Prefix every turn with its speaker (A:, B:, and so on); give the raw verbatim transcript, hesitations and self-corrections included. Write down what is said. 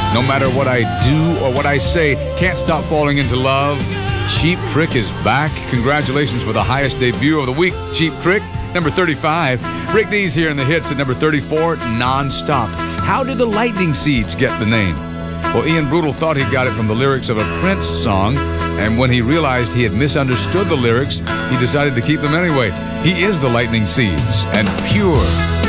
A: No matter what I do or what I say, can't stop falling into love. Cheap Trick is back. Congratulations for the highest debut of the week, Cheap Trick, number thirty-five. Rick Dees here in the hits at number thirty-four, Non-Stop. How did the Lightning Seeds get the name? Well, Ian Brutal thought he got it from the lyrics of a Prince song, and when he realized he had misunderstood the lyrics, he decided to keep them anyway. He is the Lightning Seeds, and pure